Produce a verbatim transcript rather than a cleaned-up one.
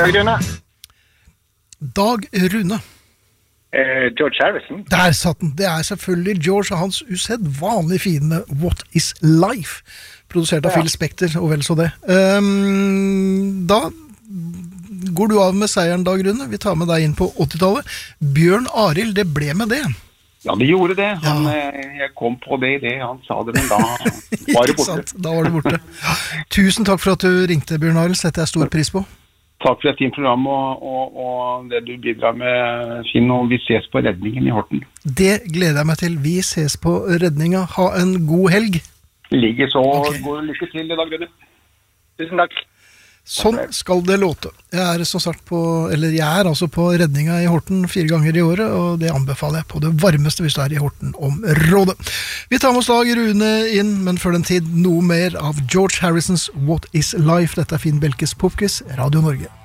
Dag Rune. Dag Rune. Eh, George Harrison. Der satt den. Det er selvfølgelig George og hans usedvanlig fine What is Life, produsert av Ja. Phil Spector, og vel så det. Um, da går du av med seieren, Dag Rune. Vi tar med deg inn på åttitallet. Bjørn Arild, det ble med det. Ja, det gjorde det. Han, Ja. eh, jeg kom på det i det, han sa det, men da var det Ikke borte. sant? Da var det borte. Tusen takk for at du ringte, Bjørn Arild. Setter jeg stor pris på. Takk for et fint program og, og, og det du bidrar med, Finn, og vi ses på redningen i Horten. Det gleder jeg meg til. Vi ses på redninga. Ha en god helg. Ligger så, Ok. god lykke til i dag, Rune. Tusen takk. Sånn skal det låte. Jeg er som sagt på, eller jeg er altså på redninga i Horten fire ganger i året, og det anbefaler jeg på det varmeste hvis du er i Horten-området. Vi tar med oss Dag Rune inn, men før den tid noe mer av George Harrisons What is Life. Dette er Finn Belkes Popkiss, Radio Norge.